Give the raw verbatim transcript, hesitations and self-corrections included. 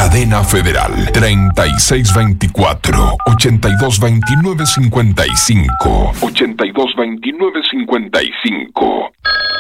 Cadena Federal, treinta y seis veinticuatro, ochenta y dos veintinueve cincuenta y cinco. ochenta y dos veintinueve cincuenta y cinco.